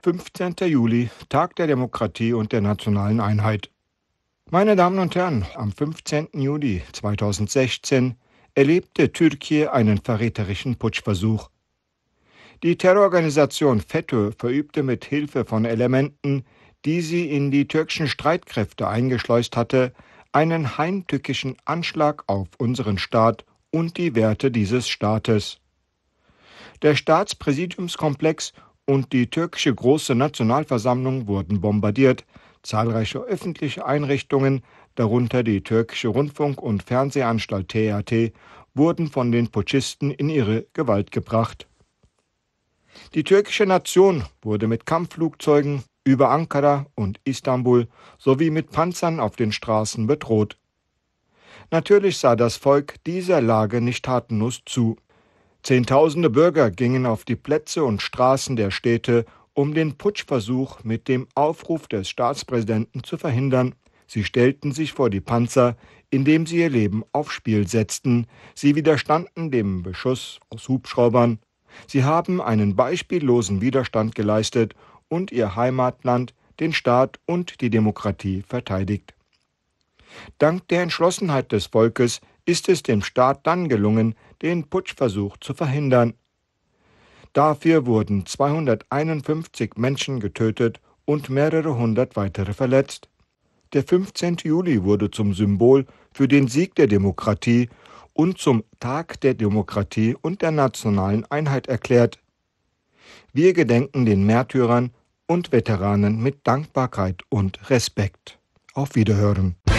15. Juli, Tag der Demokratie und der nationalen Einheit. Meine Damen und Herren, am 15. Juli 2016 erlebte Türkei einen verräterischen Putschversuch. Die Terrororganisation FETÖ verübte mit Hilfe von Elementen, die sie in die türkischen Streitkräfte eingeschleust hatte, einen heimtückischen Anschlag auf unseren Staat und die Werte dieses Staates. Der Staatspräsidiumskomplex und die türkische Große Nationalversammlung wurden bombardiert, zahlreiche öffentliche Einrichtungen, darunter die türkische Rundfunk- und Fernsehanstalt TRT, wurden von den Putschisten in ihre Gewalt gebracht. Die türkische Nation wurde mit Kampfflugzeugen über Ankara und Istanbul sowie mit Panzern auf den Straßen bedroht. Natürlich sah das Volk dieser Lage nicht tatenlos zu. Zehntausende Bürger gingen auf die Plätze und Straßen der Städte, um den Putschversuch mit dem Aufruf des Staatspräsidenten zu verhindern. Sie stellten sich vor die Panzer, indem sie ihr Leben aufs Spiel setzten. Sie widerstanden dem Beschuss aus Hubschraubern. Sie haben einen beispiellosen Widerstand geleistet und ihr Heimatland, den Staat und die Demokratie verteidigt. Dank der Entschlossenheit des Volkes ist es dem Staat dann gelungen, den Putschversuch zu verhindern. Dafür wurden 251 Menschen getötet und mehrere hundert weitere verletzt. Der 15. Juli wurde zum Symbol für den Sieg der Demokratie und zum Tag der Demokratie und der nationalen Einheit erklärt. Wir gedenken den Märtyrern und Veteranen mit Dankbarkeit und Respekt. Auf Wiederhören.